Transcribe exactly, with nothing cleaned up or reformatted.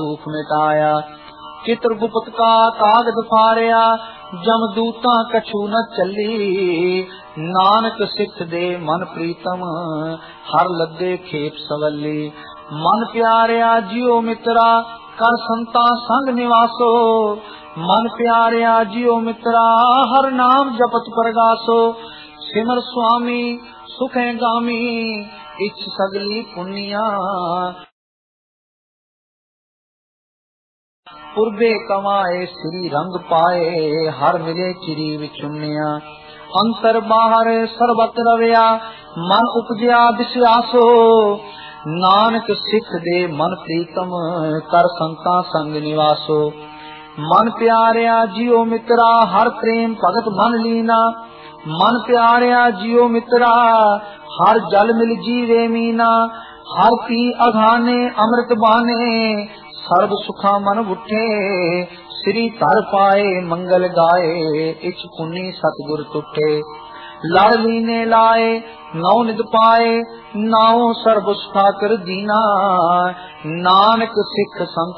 दुख मिटाया। चित्रगुप्त का कागज फाड़िया जमदूता कछु न चली। नानक सिख दे मन प्रीतम हर लगे खेप सवली। मन प्यारिया जियो मित्रा कर संता संग निवासो। मन प्यारिया जियो मित्रा हर नाम जपत परगासो। सिमर स्वामी सुखे गामी इच सगली पुनिया। पुरबे कमाए श्री रंग पाए हर मिले चिरी विचुनिया। अंतर बाहर सर्वत रविया मन उपजया विश्वासो। नानक सिख दे मन प्रीतम कर संता संग निवासो। मन प्यारिया जियो मित्रा हर प्रेम भगत मन लीना। मन प्यारिया जियो मित्रा हर जल मिल जीवे मीना। हर पी अघाने अमृत बाने सर्व सुखा मन उठे। श्री तर पाए मंगल गाए इच पुनि सतगुर तुठे। लड़ लीने लाए नौ निद पाए नाओ सर्व सुखा कर दीना। नानक सिख संत